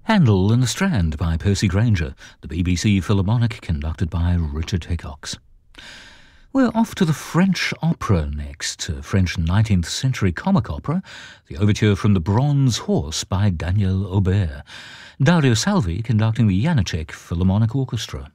Handel in the Strand by Percy Grainger, the BBC Philharmonic conducted by Richard Hickox. We're off to the French opera next, a French 19th century comic opera, the overture from The Bronze Horse by Daniel Aubert. Dario Salvi conducting the Janacek Philharmonic Orchestra.